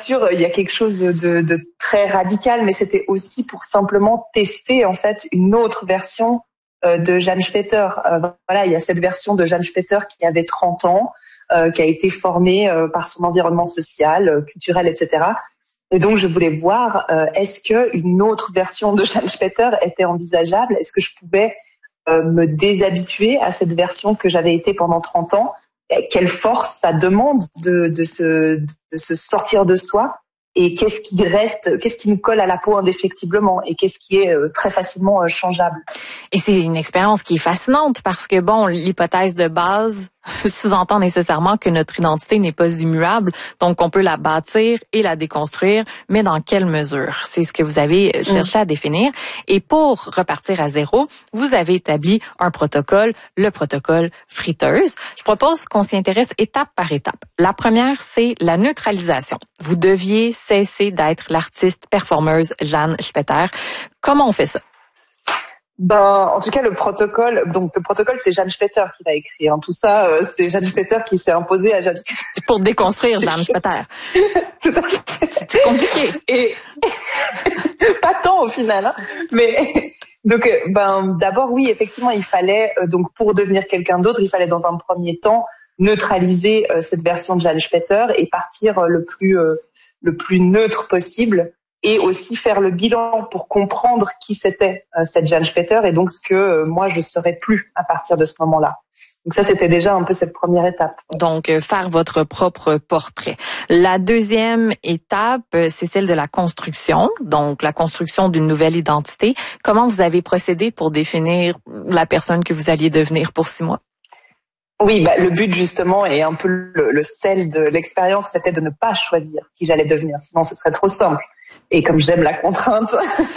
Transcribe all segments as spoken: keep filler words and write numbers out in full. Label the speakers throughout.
Speaker 1: sûr, il y a quelque chose de, de très radical, mais c'était aussi pour simplement tester en fait une autre version euh, de Jeanne Spetter. Euh, voilà, il y a cette version de Jeanne Spetter qui avait trente ans, euh, qui a été formée euh, par son environnement social, euh, culturel, et cetera. Et donc, je voulais voir euh, est-ce que une autre version de Jeanne Spetter était envisageable? Est-ce que je pouvais euh, me déshabituer à cette version que j'avais été pendant trente ans? Quelle force ça demande de, de, se, de se sortir de soi, et qu'est-ce qui reste, qu'est-ce qui nous colle à la peau indéfectiblement, et qu'est-ce qui est euh, très facilement euh, changeable.
Speaker 2: Et c'est une expérience qui est fascinante parce que, bon, l'hypothèse de base sous-entend nécessairement que notre identité n'est pas immuable, donc on peut la bâtir et la déconstruire, mais dans quelle mesure? C'est ce que vous avez cherché mmh. à définir. Et pour repartir à zéro, vous avez établi un protocole, le protocole friteuse. Je propose qu'on s'y intéresse étape par étape. La première, c'est la neutralisation. Vous deviez cesser d'être l'artiste performeuse Jeanne Spetter. Comment on fait ça?
Speaker 1: Ben, en tout cas, le protocole, donc le protocole, c'est Jeanne Spetter qui l'a écrit. Hein. Tout ça, euh, c'est Jeanne Spetter qui s'est imposée à Jeanne.
Speaker 2: Pour déconstruire Jeanne Spetter.
Speaker 1: Tout à fait.
Speaker 2: C'est compliqué.
Speaker 1: Et pas tant au final, hein. Mais donc, ben, d'abord, oui, effectivement, il fallait euh, donc pour devenir quelqu'un d'autre, il fallait dans un premier temps neutraliser euh, cette version de Jeanne Spetter et partir euh, le plus euh, le plus neutre possible. Et aussi faire le bilan pour comprendre qui c'était euh, cette Jeanne Spetter et donc ce que euh, moi je serais plus à partir de ce moment-là. Donc ça, c'était déjà un peu cette première étape.
Speaker 2: Donc, euh, faire votre propre portrait. La deuxième étape, euh, c'est celle de la construction, donc la construction d'une nouvelle identité. Comment vous avez procédé pour définir la personne que vous alliez devenir pour six mois?
Speaker 1: Oui, bah, le but justement et un peu le, le sel de l'expérience, c'était de ne pas choisir qui j'allais devenir, sinon ce serait trop simple. Et comme j'aime la contrainte,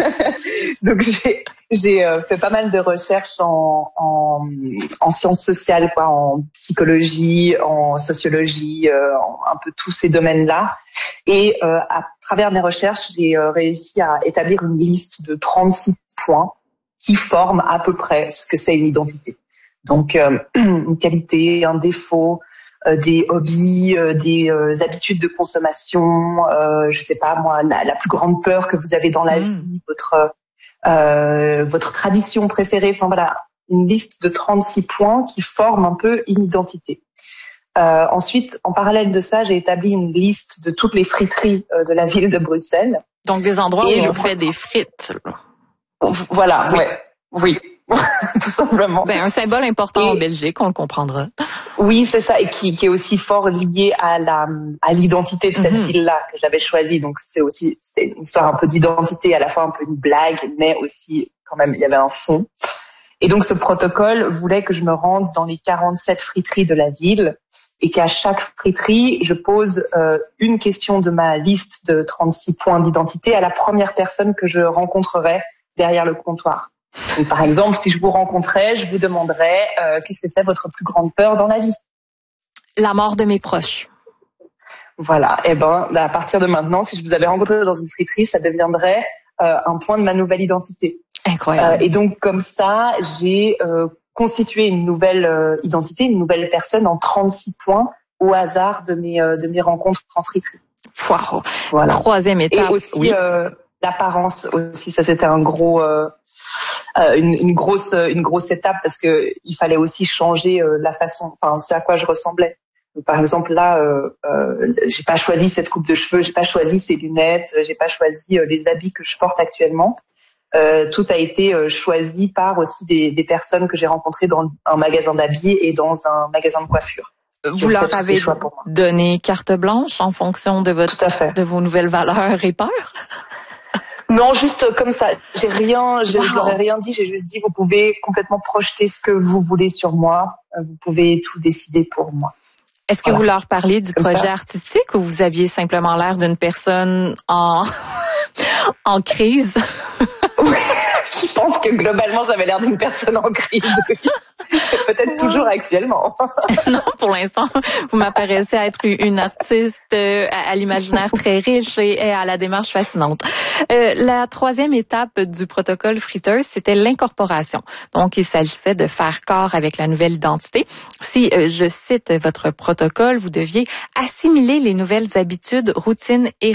Speaker 1: donc j'ai, j'ai euh, fait pas mal de recherches en, en, en sciences sociales, quoi, en psychologie, en sociologie, euh, en un peu tous ces domaines-là. Et euh, à travers mes recherches, j'ai euh, réussi à établir une liste de trente-six points qui forment à peu près ce que c'est une identité. Donc euh, une qualité, un défaut, euh, des hobbies, euh, des euh, habitudes de consommation, euh, je sais pas moi, la, la plus grande peur que vous avez dans la mmh. vie, votre euh, votre tradition préférée. Enfin voilà, une liste de trente-six points qui forment un peu une identité. Euh, ensuite, en parallèle de ça, j'ai établi une liste de toutes les friteries euh, de la ville de Bruxelles.
Speaker 2: Donc des endroits Et où on fait des frites.
Speaker 1: Voilà, oui. ouais, oui. Tout simplement.
Speaker 2: Ben, un symbole important et, en Belgique, on le comprendra.
Speaker 1: Oui, c'est ça, et qui, qui est aussi fort lié à la à l'identité de cette mm-hmm. ville-là que j'avais choisie. Donc c'est aussi c'était une histoire un peu d'identité, à la fois un peu une blague, mais aussi quand même il y avait un fond. Et donc ce protocole voulait que je me rende dans les quarante-sept friteries de la ville et qu'à chaque friterie je pose euh, une question de ma liste de trente-six points d'identité à la première personne que je rencontrerais derrière le comptoir. Donc, par exemple, si je vous rencontrais, je vous demanderais euh, qu'est-ce que c'est votre plus grande peur dans la vie?
Speaker 2: La mort de mes proches.
Speaker 1: Voilà. Et ben, à partir de maintenant, si je vous avais rencontré dans une friterie, ça deviendrait euh, un point de ma nouvelle identité.
Speaker 2: Incroyable.
Speaker 1: Euh, et donc, comme ça, j'ai euh, constitué une nouvelle euh, identité, une nouvelle personne en trente-six points au hasard de mes euh, de mes rencontres en friterie.
Speaker 2: Wow. Voilà. Troisième étape.
Speaker 1: Et aussi
Speaker 2: oui.
Speaker 1: euh, l'apparence aussi. Ça, c'était un gros. Euh, Euh, une, une grosse une grosse étape parce que il fallait aussi changer euh, la façon, enfin ce à quoi je ressemblais. Donc, par exemple là, euh, euh, j'ai pas choisi cette coupe de cheveux, j'ai pas choisi ces lunettes, j'ai pas choisi euh, les habits que je porte actuellement. Euh, tout a été euh, choisi par aussi des, des personnes que j'ai rencontrées dans un magasin d'habits et dans un magasin de coiffure.
Speaker 2: Vous Donc, leur avez donné carte blanche en fonction de votre
Speaker 1: Tout à fait.
Speaker 2: de vos nouvelles valeurs et peurs?
Speaker 1: Non, juste comme ça. J'ai rien, je, wow. je leur ai rien dit. J'ai juste dit, vous pouvez complètement projeter ce que vous voulez sur moi. Vous pouvez tout décider pour moi.
Speaker 2: Est-ce que
Speaker 1: voilà.
Speaker 2: vous leur parliez du
Speaker 1: comme
Speaker 2: projet
Speaker 1: ça.
Speaker 2: artistique ou vous aviez simplement l'air d'une personne en en crise?
Speaker 1: Je pense que globalement, j'avais l'air d'une personne en crise. Peut-être toujours actuellement.
Speaker 2: Non, pour l'instant, vous m'apparaissez être une artiste à l'imaginaire très riche et à la démarche fascinante. Euh, la troisième étape du protocole friteuse, c'était l'incorporation. Donc, il s'agissait de faire corps avec la nouvelle identité. Si, euh, je cite votre protocole, vous deviez assimiler les nouvelles habitudes, routines et